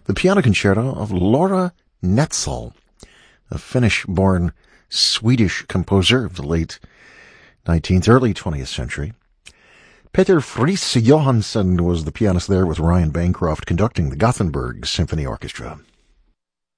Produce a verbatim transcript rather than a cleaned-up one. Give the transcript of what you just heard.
the piano concerto of Laura Netzel, a Finnish-born Swedish composer of the late nineteenth, early twentieth century. Peter Friis Johansson was the pianist there, with Ryan Bancroft conducting the Gothenburg Symphony Orchestra.